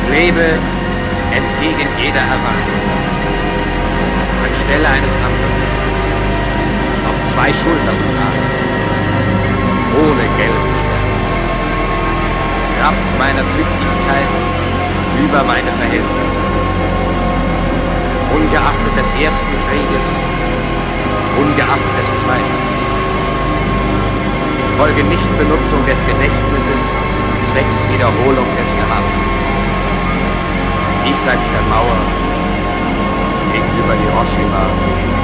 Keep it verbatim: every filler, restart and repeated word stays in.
lebe entgegen jeder Erwartung, anstelle eines anderen, auf zwei Schultern tragen, ohne gelben Stern, Kraft meiner Tüchtigkeit über meine Verhältnisse, ungeachtet des ersten Krieges, ungeachtet des zweiten, infolge Nichtbenutzung des Gedächtnisses zwecks Wiederholung des Gehabten. Diesseits der Mauer, gegenüber Hiroshima,